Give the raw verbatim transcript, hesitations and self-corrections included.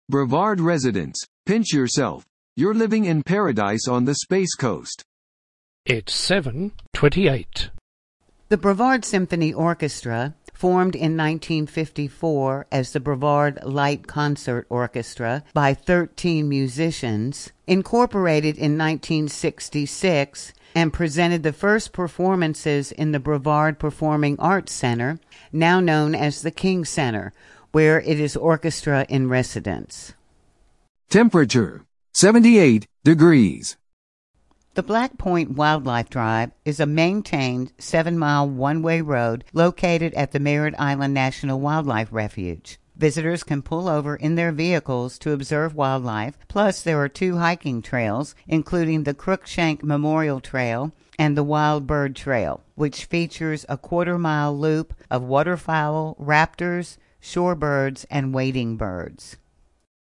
Brevard residents, pinch yourself. You're living in paradise on the Space Coast. It's seven twenty-eight. The Brevard Symphony Orchestra, formed in nineteen fifty-four as the Brevard Light Concert Orchestra by thirteen musicians, incorporated in nineteen sixty-six and presented the first performances in the Brevard Performing Arts Center, now known as the King Center, where it is orchestra in residence. Temperature, seventy-eight degrees. The Black Point Wildlife Drive is a maintained seven-mile one-way road located at the Merritt Island National Wildlife Refuge. Visitors can pull over in their vehicles to observe wildlife, plus there are two hiking trails, including the Crookshank Memorial Trail and the Wild Bird Trail, which features a quarter-mile loop of waterfowl, raptors, shorebirds, and wading birds.